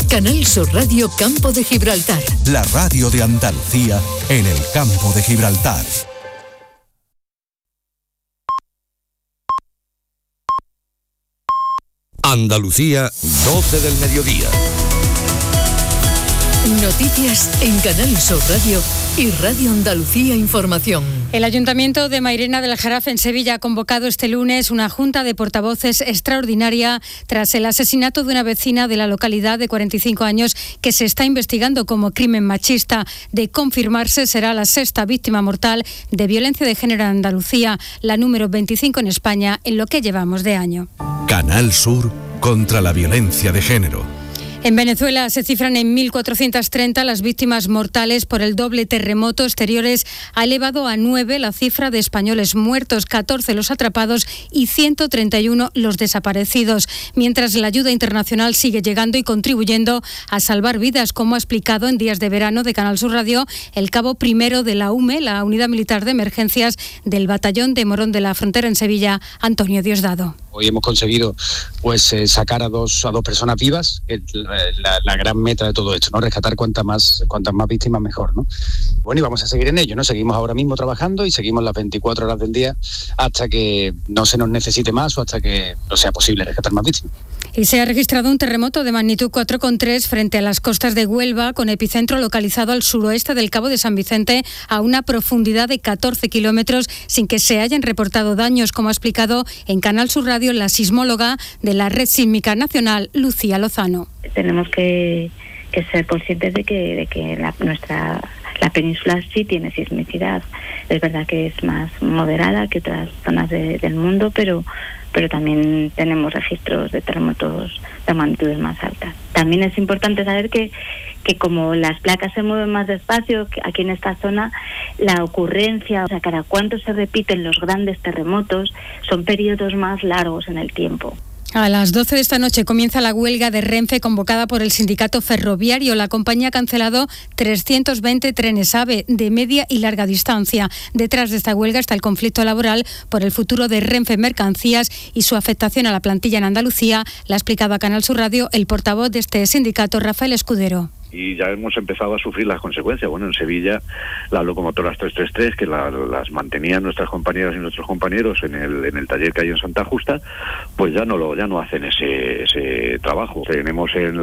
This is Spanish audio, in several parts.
Canal Sur Radio Campo de Gibraltar. La radio de Andalucía en el Campo de Gibraltar. Andalucía, 12 del mediodía. Noticias en Canal Sur Radio y Radio Andalucía Información. El Ayuntamiento de Mairena del Aljarafe en Sevilla ha convocado este lunes una junta de portavoces extraordinaria tras el asesinato de una vecina de la localidad de 45 años que se está investigando como crimen machista. De confirmarse, será la sexta víctima mortal de violencia de género en Andalucía, la número 25 en España en lo que llevamos de año. Canal Sur contra la violencia de género. En Venezuela se cifran en 1.430 las víctimas mortales por el doble terremoto. Exteriores ha elevado a 9 la cifra de españoles muertos, 14 los atrapados y 131 los desaparecidos. Mientras la ayuda internacional sigue llegando y contribuyendo a salvar vidas, como ha explicado en Días de Verano de Canal Sur Radio el cabo primero de la UME, la Unidad Militar de Emergencias del Batallón de Morón de la Frontera en Sevilla, Antonio Diosdado. Hoy hemos conseguido sacar a dos personas vivas, que es la gran meta de todo esto, ¿no? Rescatar cuantas más víctimas mejor, ¿no? Bueno, y vamos a seguir en ello, ¿no? Seguimos ahora mismo trabajando y seguimos las 24 horas del día hasta que no se nos necesite más o hasta que no sea posible rescatar más víctimas. Y se ha registrado un terremoto de magnitud 4,3 frente a las costas de Huelva, con epicentro localizado al suroeste del Cabo de San Vicente, a una profundidad de 14 kilómetros, sin que se hayan reportado daños, como ha explicado en Canal Sur Radio la sismóloga de la Red Sísmica Nacional, Lucía Lozano. Tenemos que ser conscientes de que la península sí tiene sismicidad. Es verdad que es más moderada que otras zonas del mundo, pero también tenemos registros de terremotos de magnitudes más altas. También es importante saber que como las placas se mueven más despacio, aquí en esta zona, la ocurrencia, o sea, cada cuánto se repiten los grandes terremotos, son periodos más largos en el tiempo. A las 12 de esta noche comienza la huelga de Renfe convocada por el sindicato ferroviario. La compañía ha cancelado 320 trenes AVE de media y larga distancia. Detrás de esta huelga está el conflicto laboral por el futuro de Renfe Mercancías y su afectación a la plantilla en Andalucía. La ha explicado a Canal Sur Radio el portavoz de este sindicato, Rafael Escudero. Y ya hemos empezado a sufrir las consecuencias. Bueno, en Sevilla las locomotoras 333, que las mantenían nuestras compañeras y nuestros compañeros en el taller que hay en Santa Justa, pues ya no hacen ese trabajo. Tenemos en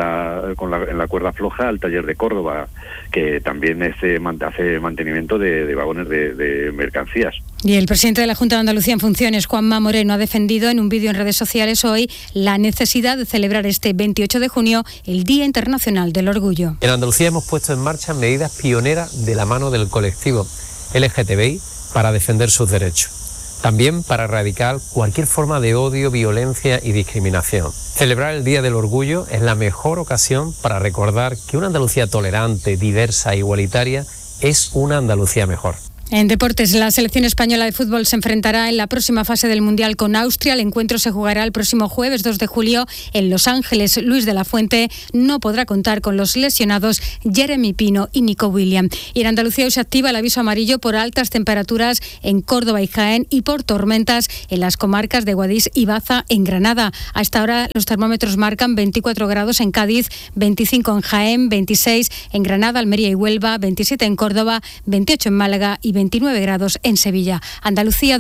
la cuerda floja al taller de Córdoba, que también hace mantenimiento de vagones de mercancías. Y el presidente de la Junta de Andalucía en funciones, Juanma Moreno, ha defendido en un vídeo en redes sociales hoy la necesidad de celebrar este 28 de junio el Día Internacional del Orgullo. En Andalucía hemos puesto en marcha medidas pioneras de la mano del colectivo LGTBI para defender sus derechos. También para erradicar cualquier forma de odio, violencia y discriminación. Celebrar el Día del Orgullo es la mejor ocasión para recordar que una Andalucía tolerante, diversa e igualitaria es una Andalucía mejor. En deportes, la selección española de fútbol se enfrentará en la próxima fase del Mundial con Austria. El encuentro se jugará el próximo jueves 2 de julio en Los Ángeles. Luis de la Fuente no podrá contar con los lesionados Jeremy Pino y Nico Williams. Y en Andalucía hoy se activa el aviso amarillo por altas temperaturas en Córdoba y Jaén y por tormentas en las comarcas de Guadix y Baza en Granada. A esta hora los termómetros marcan 24 grados en Cádiz, 25 en Jaén, 26 en Granada, Almería y Huelva, 27 en Córdoba, 28 en Málaga y 29 grados en Sevilla. Andalucía,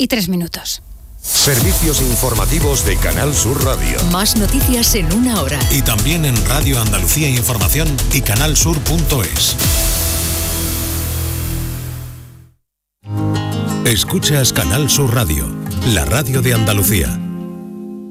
12:03. Servicios informativos de Canal Sur Radio. Más noticias en una hora. Y también en Radio Andalucía Información y canalsur.es. Escuchas Canal Sur Radio, la radio de Andalucía.